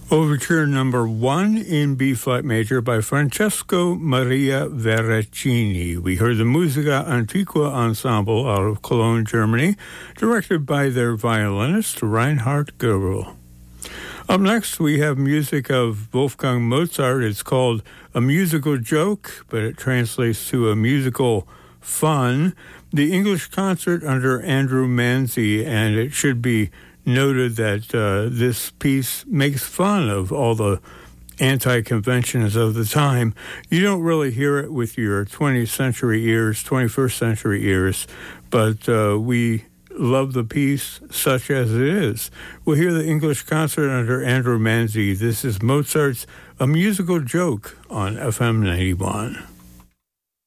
Overture number 1 in B-flat major by Francesco Maria Veracini. We heard the Musica Antiqua Ensemble out of Cologne, Germany, directed by their violinist Reinhard Goebel. Up next, we have music of Wolfgang Mozart. It's called A Musical Joke, but it translates to a musical fun. The English concert under Andrew Manzi, and it should be noted that this piece makes fun of all the anti-conventions of the time. You don't really hear it with your 20th century ears, 21st century ears, but we love the piece such as it is. We'll hear the English concert under Andrew Manzi. This is Mozart's A Musical Joke on FM 91.